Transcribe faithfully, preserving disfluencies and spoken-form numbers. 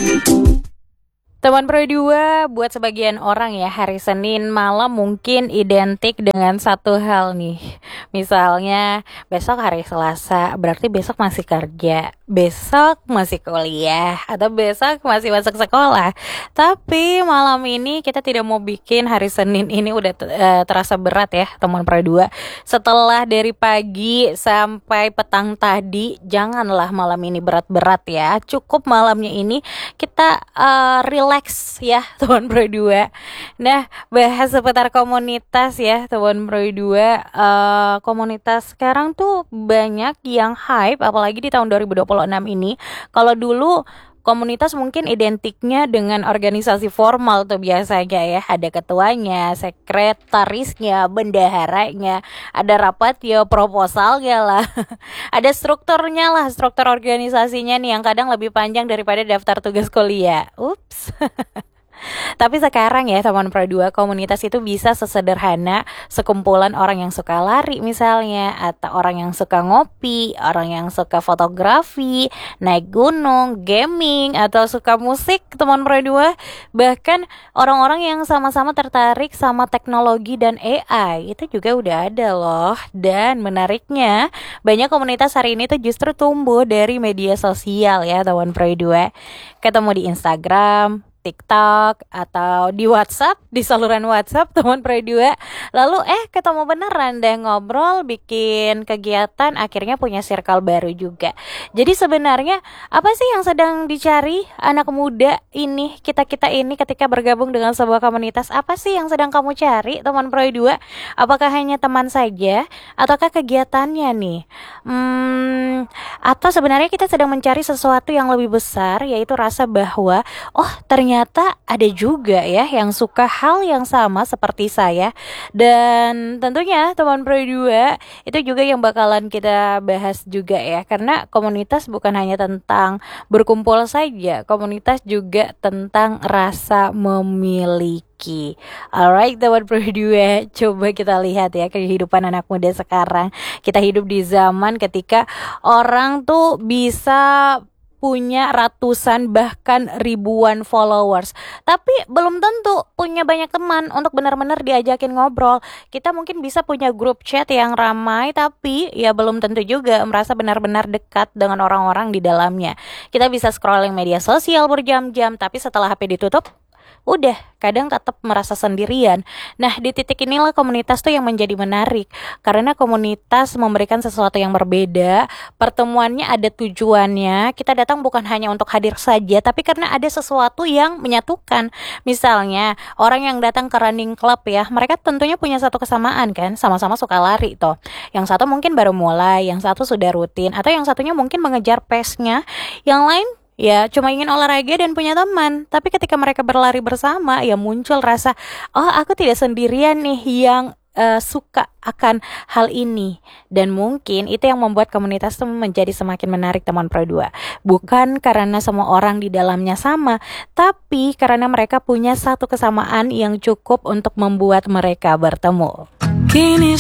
Teman Pro dua, buat sebagian orang ya, hari Senin malam mungkin identik dengan satu hal nih. Misalnya, besok hari Selasa, berarti besok masih kerja, besok masih kuliah, atau besok masih masuk sekolah. Tapi malam ini kita tidak mau bikin hari Senin ini udah uh, terasa berat ya, teman Pro dua. Setelah dari pagi sampai petang tadi, janganlah malam ini berat-berat ya. Cukup malamnya ini kita uh, relax ya teman Pro dua. Nah, bahas seputar komunitas ya teman Pro dua. uh, Komunitas sekarang tuh banyak yang hype, apalagi di tahun dua ribu dua puluh enam ini. Kalau dulu komunitas mungkin identiknya dengan organisasi formal tuh biasanya ya, ada ketuanya, sekretarisnya, bendaharanya, ada rapatnya, proposalnya lah, ada strukturnya lah, struktur organisasinya nih yang kadang lebih panjang daripada daftar tugas kuliah. Ups. Tapi sekarang ya teman Pro dua, komunitas itu bisa sesederhana sekumpulan orang yang suka lari misalnya, atau orang yang suka ngopi, orang yang suka fotografi, naik gunung, gaming, atau suka musik teman Pro dua. Bahkan orang-orang yang sama-sama tertarik sama teknologi dan A I itu juga udah ada loh. Dan menariknya, banyak komunitas hari ini tuh justru tumbuh dari media sosial ya teman Pro dua. Ketemu di Instagram, TikTok, atau di WhatsApp, di saluran WhatsApp teman Pro dua. Lalu eh ketemu beneran deh, ngobrol, bikin kegiatan, akhirnya punya circle baru juga. Jadi sebenarnya apa sih yang sedang dicari anak muda ini, kita-kita ini ketika bergabung dengan sebuah komunitas? Apa sih yang sedang kamu cari teman Pro dua? Apakah hanya teman saja ataukah kegiatannya nih? Hmm, atau sebenarnya kita sedang mencari sesuatu yang lebih besar, yaitu rasa bahwa oh ternyata Ternyata ada juga ya yang suka hal yang sama seperti saya. Dan tentunya teman Pro dua, itu juga yang bakalan kita bahas juga ya. Karena komunitas bukan hanya tentang berkumpul saja, komunitas juga tentang rasa memiliki. Alright teman Pro dua, coba kita lihat ya kehidupan anak muda sekarang. Kita hidup di zaman ketika orang tuh bisa punya ratusan bahkan ribuan followers, tapi belum tentu punya banyak teman untuk benar-benar diajakin ngobrol. Kita mungkin bisa punya grup chat yang ramai, tapi ya belum tentu juga merasa benar-benar dekat dengan orang-orang di dalamnya. Kita bisa scrolling media sosial berjam-jam, tapi setelah H P ditutup, udah kadang tetap merasa sendirian. Nah, di titik inilah komunitas tuh yang menjadi menarik, karena komunitas memberikan sesuatu yang berbeda. Pertemuannya ada tujuannya. Kita datang bukan hanya untuk hadir saja, tapi karena ada sesuatu yang menyatukan. Misalnya orang yang datang ke running club ya, mereka tentunya punya satu kesamaan kan, sama-sama suka lari toh. Yang satu mungkin baru mulai, yang satu sudah rutin, atau yang satunya mungkin mengejar pace-nya, yang lain ya cuma ingin olahraga dan punya teman. Tapi ketika mereka berlari bersama, ya muncul rasa, oh aku tidak sendirian nih yang uh, suka akan hal ini. Dan mungkin itu yang membuat komunitas itu menjadi semakin menarik teman Pro dua. Bukan karena semua orang di dalamnya sama, tapi karena mereka punya satu kesamaan yang cukup untuk membuat mereka bertemu. Kini